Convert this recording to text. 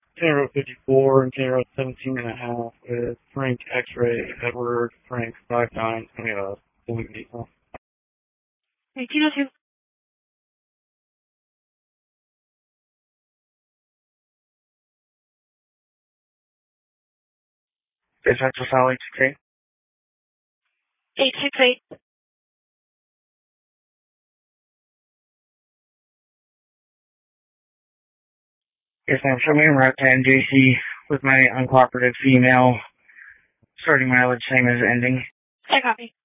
Tanner Road 54 and Tanner Road 17.5 with Frank X-Ray Edward Frank 59. The week detail. 1902. Dispatch for Sally 868. 868. Yes, ma'am. Show me en route to NJC with my uncooperative female, starting mileage same as ending. I copy.